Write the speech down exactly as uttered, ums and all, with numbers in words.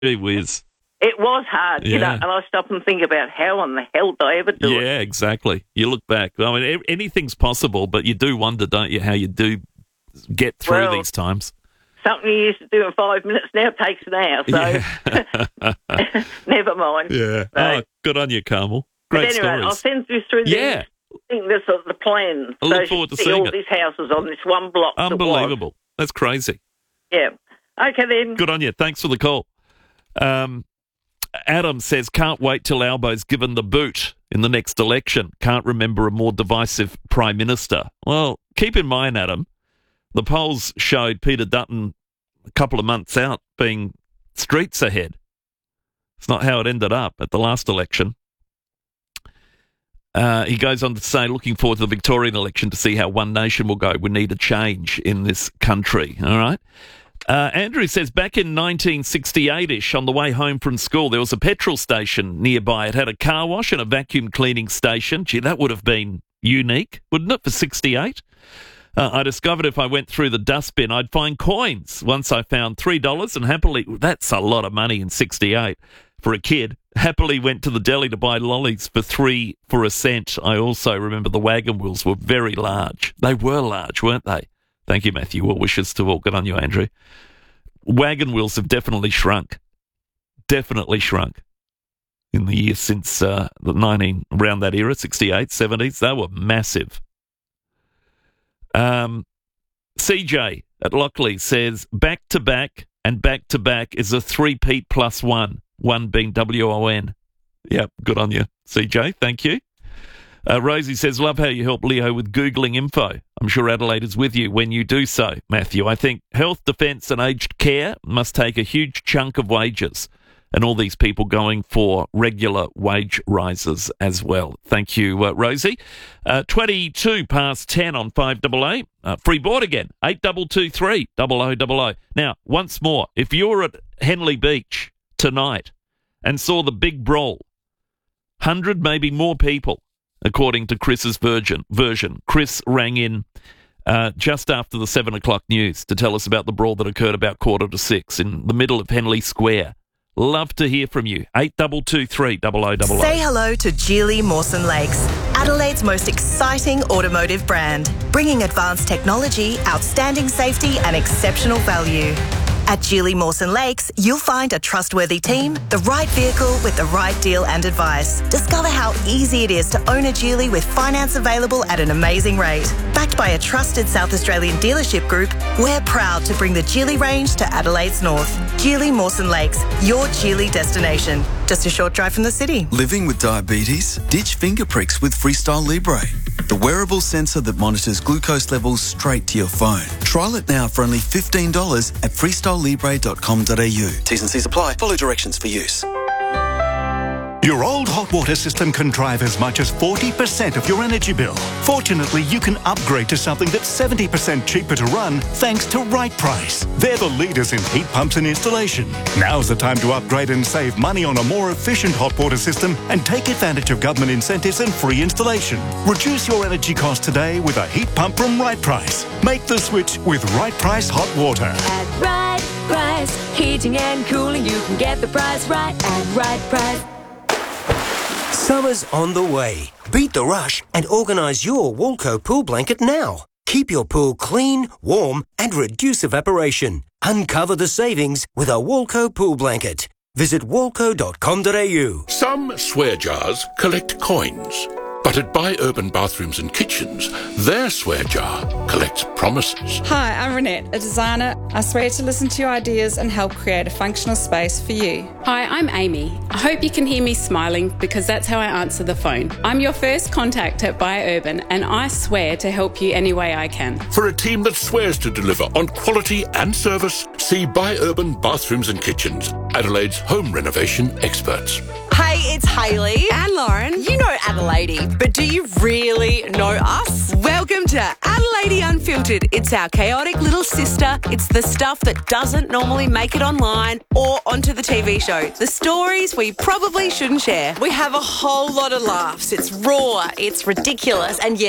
Gee whiz. It was hard, you Yeah. know, and I stop and think about how on the hell did I ever do it? Yeah, exactly. You look back. I mean, a- anything's possible, but you do wonder, don't you, how you do get through Well, these times. Something you used to do in five minutes now takes an hour, so Yeah. never mind. Yeah. So, Oh, good on you, Carmel. Great but anyway, stories. I'll send you through the, Yeah. I think this is the plan. I so look you forward to see seeing all it. these houses on this one block. that was. Unbelievable. That's crazy. Yeah. Okay, then. Good on you. Thanks for the call. Um, Adam says, can't wait till Albo's given the boot in the next election. Can't remember a more divisive Prime Minister. Well, keep in mind, Adam, the polls showed Peter Dutton a couple of months out being streets ahead. It's not how it ended up at the last election. Uh, he goes on to say, looking forward to the Victorian election to see how One Nation will go. We need a change in this country. All right. Uh, Andrew says, back in nineteen sixty-eight-ish, on the way home from school, there was a petrol station nearby. It had a car wash and a vacuum cleaning station. Gee, that would have been unique, wouldn't it, for sixty-eight? Uh, I discovered if I went through the dustbin, I'd find coins. Once I found three dollars and happily, that's a lot of money in sixty-eight for a kid, happily went to the deli to buy lollies for three for a cent. I also remember the wagon wheels were very large. They were large, weren't they? Thank you, Matthew. Well wishes to all. Good on you, Andrew. Wagon wheels have definitely shrunk. Definitely shrunk in the years since uh, the nineteen, around that era, sixty-eight, seventies. They were massive. Um, C J at Lockley says, back to back and back to back is a three-peat plus one, one being W O N. Yep, good on you, C J. Thank you. Uh, Rosie says, love how you help Leo with Googling info. I'm sure Adelaide is with you when you do so, Matthew. I think health, defence and aged care must take a huge chunk of wages, and all these people going for regular wage rises as well. Thank you, uh, Rosie. Uh, twenty-two past ten on five A A. Uh, free board again, eight two two three, double oh double oh. Now, once more, if you're at Henley Beach tonight and saw the big brawl, one hundred, maybe more people, according to Chris's virgin, version. Chris rang in uh, just after the seven o'clock news to tell us about the brawl that occurred about quarter to six in the middle of Henley Square. Love to hear from you. eight two two three, double oh double oh. Say hello to Geely Mawson Lakes, Adelaide's most exciting automotive brand, bringing advanced technology, outstanding safety and exceptional value. At Geely Mawson Lakes, you'll find a trustworthy team, the right vehicle with the right deal and advice. Discover how easy it is to own a Geely with finance available at an amazing rate. Backed by a trusted South Australian dealership group, we're proud to bring the Geely range to Adelaide's north. Geely Mawson Lakes, your Geely destination. Just a short drive from the city. Living with diabetes? Ditch finger pricks with Freestyle Libre, the wearable sensor that monitors glucose levels straight to your phone. Trial it now for only fifteen dollars at freestyle libre dot com dot a u. T's and C's apply. Follow directions for use. Your old hot water system can drive as much as forty percent of your energy bill. Fortunately, you can upgrade to something that's seventy percent cheaper to run thanks to Right Price. They're the leaders in heat pumps and installation. Now's the time to upgrade and save money on a more efficient hot water system and take advantage of government incentives and free installation. Reduce your energy costs today with a heat pump from Right Price. Make the switch with Right Price Hot Water. At Right Price, heating and cooling, you can get the price right at Right Price. Summer's on the way. Beat the rush and organise your Walco pool blanket now. Keep your pool clean, warm and reduce evaporation. Uncover the savings with a Walco pool blanket. Visit walco dot com dot a u. Some swear jars collect coins. But at Buy Urban Bathrooms and Kitchens, their swear jar collects promises. Hi, I'm Renette, a designer. I swear to listen to your ideas and help create a functional space for you. Hi, I'm Amy. I hope you can hear me smiling because that's how I answer the phone. I'm your first contact at Buy Urban and I swear to help you any way I can. For a team that swears to deliver on quality and service, see Buy Urban Bathrooms and Kitchens, Adelaide's home renovation experts. Hey, it's Hayley and Lauren. You know Adelaide, but do you really know us? Welcome to Adelaide Unfiltered. It's our chaotic little sister. It's the stuff that doesn't normally make it online or onto the T V show. The stories we probably shouldn't share. We have a whole lot of laughs. It's raw, it's ridiculous, and yeah,